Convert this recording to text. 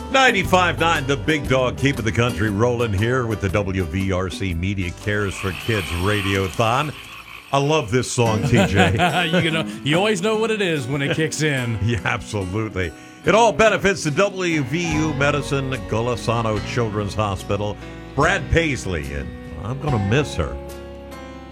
95.9, the big dog keeping the country rolling here with the WVRC Media Cares for Kids Radiothon. I love this song, TJ. You always know what it is when it kicks in. Yeah, absolutely. It all benefits the WVU Medicine Golisano Children's Hospital. Brad Paisley, and I'm going to miss her.